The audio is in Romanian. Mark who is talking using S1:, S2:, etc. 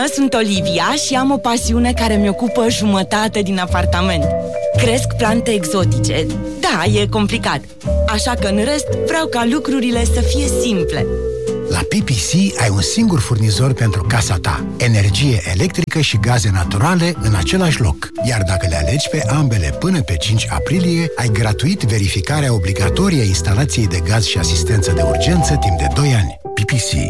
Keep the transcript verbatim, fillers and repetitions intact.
S1: sunt Olivia și am o pasiune care mi-ocupă jumătate din apartament. Cresc plante exotice. Da, e complicat. Așa că în rest vreau ca lucrurile să fie simple.
S2: La P P C ai un singur furnizor pentru casa ta. Energie electrică și gaze naturale în același loc. Iar dacă le alegi pe ambele până pe cinci aprilie, ai gratuit verificarea obligatorie a instalației de gaz și asistență de urgență timp de doi ani. P P C.